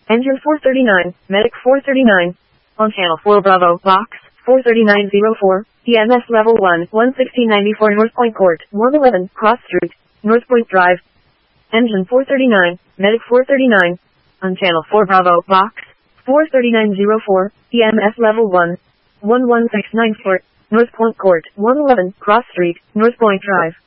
Engine 439, Medic 439. On channel 4 Bravo, box 43904, EMS level 1, 11694 North Point Court, 111, Cross Street, North Point Drive. Engine 439, Medic 439. On channel 4 Bravo, box 43904, EMS level 1, 11694, North Point Court, 111, Cross Street, North Point Drive.